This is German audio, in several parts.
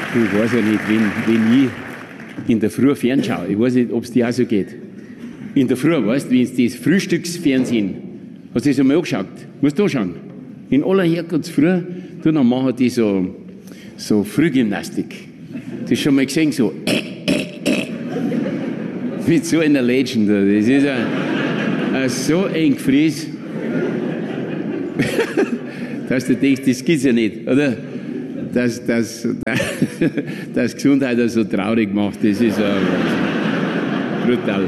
Ich weiß ja nicht, wenn ich in der Früh fernschaue, ich weiß nicht, ob es dir auch so geht. In der Früh, weißt du, wenn du das Frühstücksfernsehen, hast du das einmal angeschaut? Musst du anschauen. In aller Herkunftsfrüh, dann machen die so Frühgymnastik. Das hast du schon mal gesehen, so mit so einer Legend. Das ist so eng gefräst, dass du denkst, das gibt's ja nicht, oder? Dass Gesundheit so traurig macht, das ist brutal.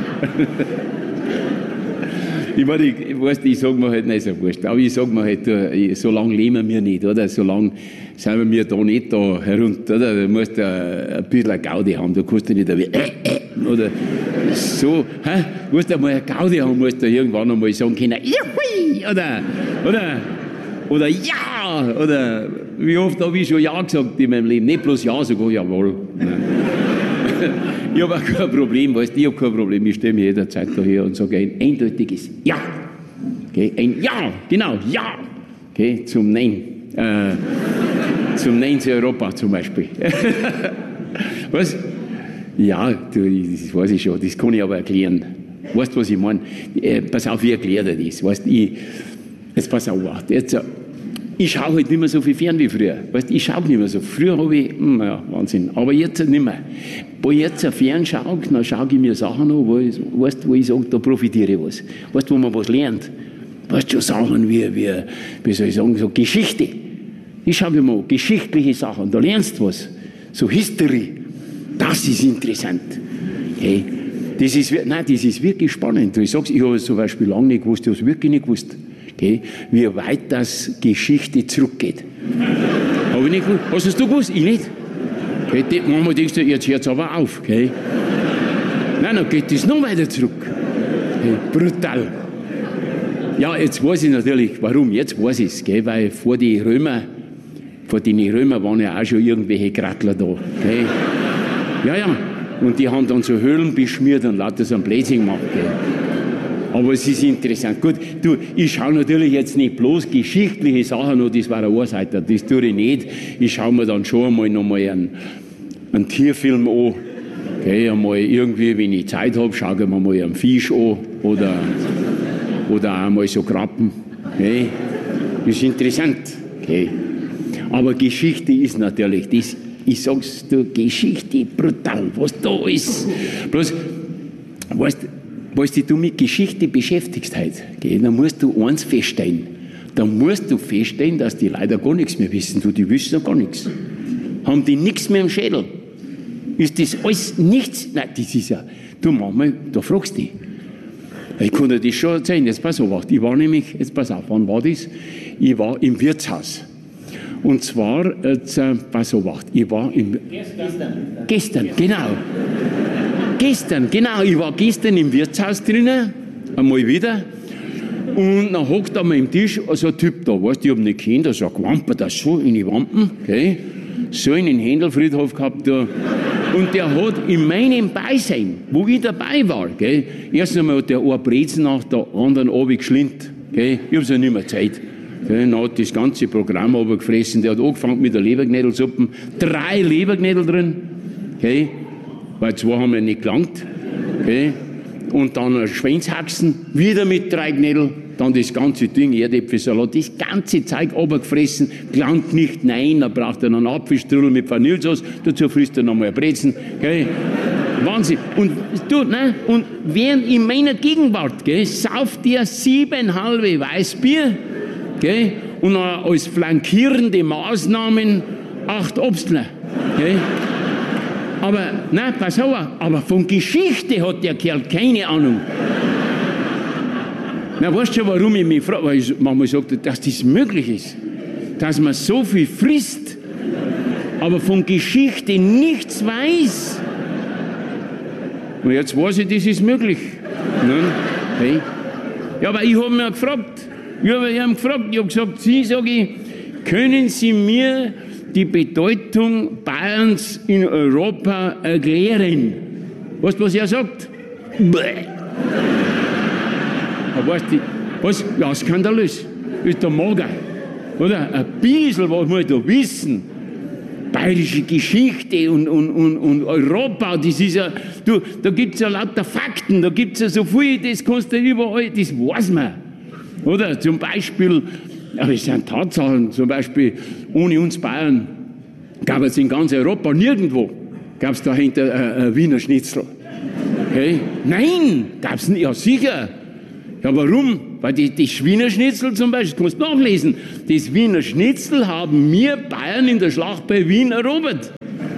Ich meine, ich sage mir halt nicht so wurscht, aber ich sage mir halt, so lange leben wir nicht, oder? So lange sind wir da nicht da herunter, oder? Du musst ein bisschen Gaudi haben, du kannst ja nicht oder so, du musst einmal eine Gaudi haben, musst du irgendwann einmal sagen können, Juhui! Oder ja, oder wie oft habe ich schon Ja gesagt in meinem Leben, nicht bloß Ja, sogar Jawohl. Ich habe auch kein Problem, weißt du, ich habe kein Problem, ich stehe mir jederzeit daher und sage ein eindeutiges Ja. Okay, ein Ja, genau, Ja. Okay, zum Nein. Zum Nein zu Europa zum Beispiel. Was? Ja, das weiß ich schon, das kann ich aber erklären. Weißt du, was ich meine? Pass auf, ich erkläre dir das. Weißt, jetzt pass auf, ich schaue halt nicht mehr so viel fern wie früher. Weißt, ich schaue nicht mehr so. Früher habe ich, Wahnsinn, aber jetzt nicht mehr. Wo ich jetzt fern schaue, dann schaue ich mir Sachen an, wo ich sage, da profitiere ich was. Weißt du, wo man was lernt? Weißt du, so Sachen wie soll ich sagen, so Geschichte. Ich schaue mir mal geschichtliche Sachen, da lernst du was. So History, das ist interessant. Hey, das ist wirklich spannend. Ich sage es, ich habe es zum Beispiel lange nicht gewusst, ich habe es wirklich nicht gewusst. Okay, wie weit das Geschichte zurückgeht. Habe ich nicht gewusst. Hast du es gewusst? Ich nicht. Okay, manchmal denkst du, jetzt hört es aber auf. Okay. Nein, dann geht es noch weiter zurück. Okay, brutal. Ja, jetzt weiß ich natürlich, warum. Jetzt weiß ich es, weil vor den Römern waren ja auch schon irgendwelche Grattler da. Okay. Ja. Und die haben dann so Höhlen beschmiert und lauter so einen Blödsinn gemacht. Okay. Aber es ist interessant. Gut, ich schaue natürlich jetzt nicht bloß geschichtliche Sachen an, das war eine Ohrseite, das tue ich nicht. Ich schaue mir dann schon einmal nochmal einen Tierfilm an. Okay, einmal irgendwie, wenn ich Zeit habe, schaue ich mir mal einen Fisch an oder auch mal so Krabben. Okay. Das ist interessant. Okay. Aber Geschichte ist natürlich das, ich sag's dir, Geschichte brutal, was da ist. Bloß, weißt du mit Geschichte beschäftigst heute, okay, dann musst du eins feststellen. Dann musst du feststellen, dass die leider gar nichts mehr wissen. Die wissen ja gar nichts. Haben die nichts mehr im Schädel? Ist das alles nichts? Nein, das ist ja, du manchmal, da fragst du dich. Ich kann dir das schon erzählen, jetzt pass auf, jetzt pass auf, wann war das? Ich war im Wirtshaus. Und zwar, pass auf, ich war Gestern, genau. Ich war gestern im Wirtshaus drinnen, einmal wieder. Und dann hockt an meinem Tisch so ein Typ da, weißt du, ich habe nicht kennt, der sagt, wampert das so in die Wampen, okay? So einen Händelfriedhof gehabt da. Und der hat in meinem Beisein, wo ich dabei war, okay, erst einmal hat der eine Brezen nach der anderen runtergeschlindt, okay? Ich habe es ja nicht mehr Zeit. Okay? Dann hat das ganze Programm runtergefressen. Der hat angefangen mit der Leberknädelsuppe, 3 Leberknädel drin, okay? Weil 2 haben ja nicht gelangt, okay? Und dann ein Schweinshaxen, wieder mit 3 Knädel, dann das ganze Ding, Erdäpfelsalat, das ganze Zeug runtergefressen, gelangt nicht, nein, dann braucht er noch einen Apfelstrudel mit Vanillesauce, dazu frisst er nochmal ein Brezen, okay? Wahnsinn. Und während in meiner Gegenwart, okay, sauft der 7,5 Weißbier, okay? Und als flankierende Maßnahmen 8 Obstler, okay? Aber, nein, pass auf, aber von Geschichte hat der Kerl keine Ahnung. Na, weißt du schon, warum ich mich frage? Weil ich manchmal sage, dass das möglich ist. Dass man so viel frisst, aber von Geschichte nichts weiß. Und jetzt weiß ich, das ist möglich. Nun, hey. Ja, aber ich habe mich gefragt. Ich habe gesagt, können Sie mir die Bedeutung Bayerns in Europa erklären? Weißt du, was er sagt? Bäh. Weißt du, was? Ja, skandalös. Ist der Mager. Oder? Ein bisschen was muss da wissen. bayerische Geschichte und Europa, das ist ja, da gibt es ja lauter Fakten, da gibt es ja so viel, das kannst du überall, das weiß man. Oder zum Beispiel, ja, das sind Tatsachen, zum Beispiel, ohne uns Bayern gab es in ganz Europa nirgendwo, gab es dahinter ein Wiener Schnitzel. Okay? Nein, gab es nicht, ja sicher. Ja, warum? Weil das Wiener Schnitzel zum Beispiel, das kannst du nachlesen, das Wiener Schnitzel haben wir Bayern in der Schlacht bei Wien erobert.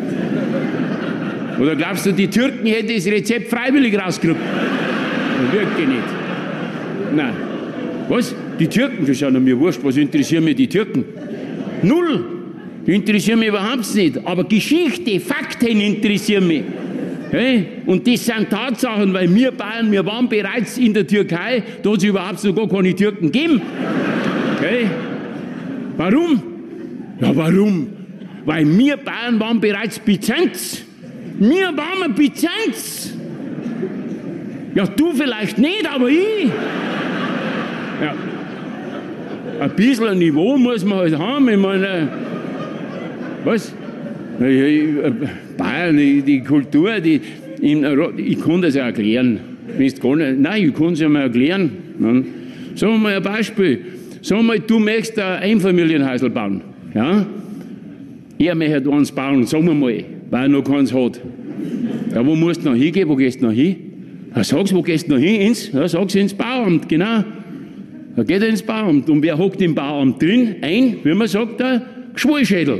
Oder glaubst du, die Türken hätten das Rezept freiwillig rausgekriegt? Wirklich nicht. Nein. Was? Die Türken, das ist ja mir wurscht, was interessieren mich die Türken? Null. Die interessieren mich überhaupt nicht. Aber Geschichte, Fakten interessieren mich. Hey? Und das sind Tatsachen, weil wir Bayern, wir waren bereits in der Türkei, da hat es überhaupt noch gar keine Türken gegeben. Hey? Warum? Ja, warum? Weil wir Bayern waren bereits Byzanz. Wir waren Byzanz. Ja, du vielleicht nicht, aber ich. Ja. Ein bisschen ein Niveau muss man halt haben. Ich meine, was? Bayern, die Kultur, ich kann das ja erklären. Nein, ich kann es ja mal erklären. Sagen wir mal ein Beispiel. Sagen wir mal, du möchtest ein Einfamilienhäusl bauen. Ja? Er möchte eins bauen, sagen wir mal, weil er noch keins hat. Ja, wo musst du noch hingehen? Wo gehst du noch hin? Ja, sag's, wo gehst du noch hin? Sag's ins Bauamt, genau. Da geht er ins Bauamt. Und wer hockt im Bauamt drin? Wie man sagt, der Geschwollschädel.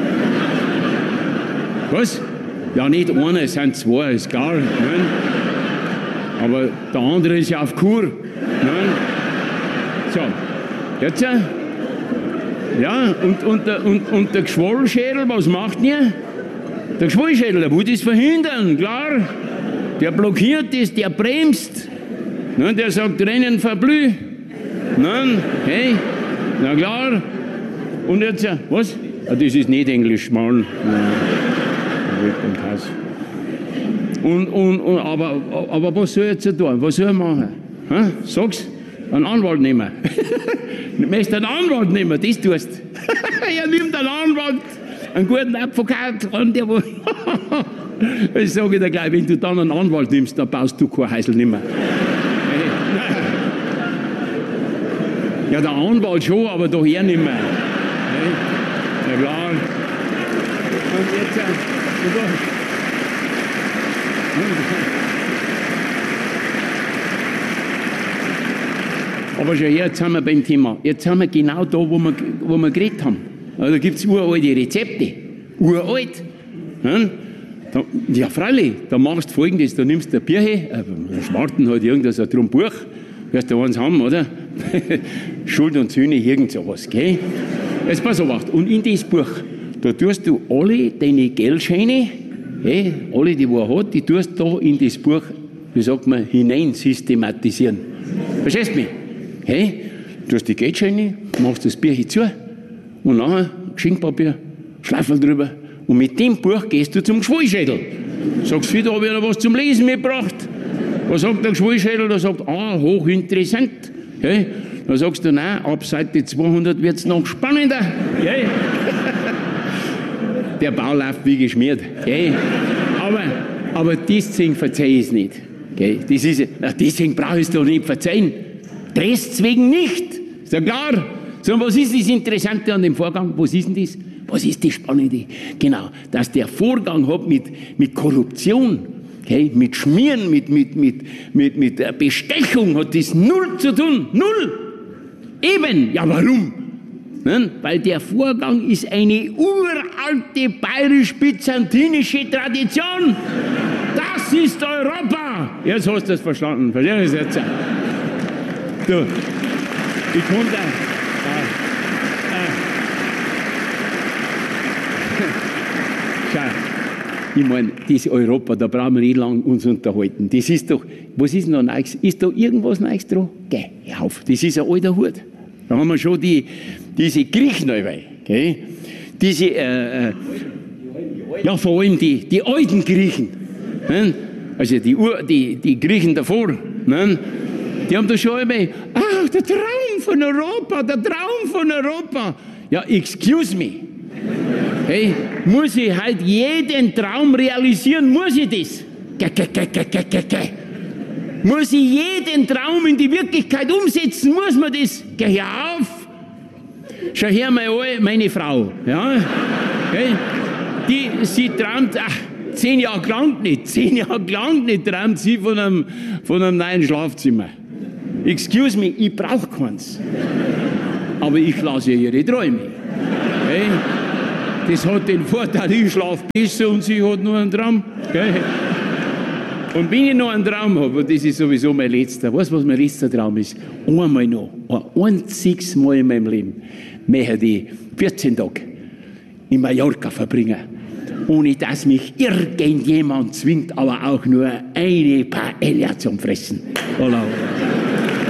Was? Ja, nicht einer, es sind zwei, ist klar. Nein? Aber der andere ist ja auf Kur. Nein? So, jetzt. Ja, und der Geschwollschädel, was macht ihr? Der Geschwollschädel, der will das verhindern, klar. Der blockiert das, der bremst. Nein, der sagt, Rennen verblüh. Nein, hey, na klar. Und jetzt, was? Ah, das ist nicht Englisch, Mann. Aber was soll ich jetzt tun? Was soll ich machen? Ha? Sag's, einen Anwalt nehmen. Du möchtest einen Anwalt nehmen, das tust. Ja, nimm einen Anwalt, einen guten Advokat, an der wo. Ich sage dir gleich, wenn du dann einen Anwalt nimmst, dann baust du kein Häusl nicht mehr. Ja, der Anwalt schon, aber daher nicht mehr. Ja, klar. Und jetzt, aber schon jetzt sind wir beim Thema. Jetzt sind wir genau da, wo wir geredet haben. Also, da gibt es uralte Rezepte. Uralt. Ja, freilich. Da machst du Folgendes. Da nimmst du ein Birche, ein Schwarten hat irgendein so ein Buch. Wirst du eins haben, oder? Schuld und Sühne, irgend sowas, gell? Jetzt pass auf. Und in das Buch, da tust du alle deine Geldscheine, hey, alle, die er hat, die tust du da in das Buch, wie sagt man, hinein systematisieren. Verstehst du mich? Hey, du tust die Geldscheine, machst das Birche zu und nachher Geschenkpapier, Schleifel drüber und mit dem Buch gehst du zum Geschwollschädel. Sagst du, da habe ich noch was zum Lesen mitgebracht. Was sagt der Geschwollschädel? Der sagt, hochinteressant. Okay? Dann sagst du, nein, ab Seite 200 wird es noch spannender. Okay? Der Bau läuft wie geschmiert. Okay? Aber deswegen verzeih ich es nicht. Okay? Deswegen brauche ich es doch nicht verzeihen. Deswegen nicht. Ist ja klar. So, was ist das Interessante an dem Vorgang? Was ist denn das? Was ist das Spannende? Genau, dass der Vorgang hat mit Korruption, okay, mit Schmieren, mit Bestechung hat das null zu tun. Null. Eben. Ja, warum? Nein, weil der Vorgang ist eine uralte bayerisch-byzantinische Tradition. Das ist Europa. Jetzt hast du es verstanden. Verstehst du das jetzt? Du, ich konnte... Schau, ich meine, dieses Europa, da brauchen wir nicht lange uns unterhalten. Das ist doch, was ist noch Neues? Ist da irgendwas Neues dran? Geh, hör auf, das ist ein alter Hut. Da haben wir schon diese Griechen dabei, okay? Diese, ja, vor allem die alten Griechen, ne? Also die Griechen davor, ne? Die haben da schon einmal, der Traum von Europa, der Traum von Europa. Ja, excuse me. Hey, muss ich halt jeden Traum realisieren? Muss ich das? Muss ich jeden Traum in die Wirklichkeit umsetzen? Muss man das? Geh auf! Schau her mal an, meine Frau. Ja? Okay? Sie träumt, 10 Jahre lang nicht. 10 Jahre lang nicht träumt sie von einem neuen Schlafzimmer. Excuse me, ich brauche keins. Aber ich lasse ihr ihre Träume. Okay? Das hat den Vorteil, ich schlafe besser und sie hat nur einen Traum. Okay? Und wenn ich noch einen Traum habe, und das ist sowieso mein letzter, weißt du, was mein letzter Traum ist? Einmal noch, ein einziges Mal in meinem Leben, möchte ich 14 Tage in Mallorca verbringen, ohne dass mich irgendjemand zwingt, aber auch nur eine Paella zum Fressen. Voilà.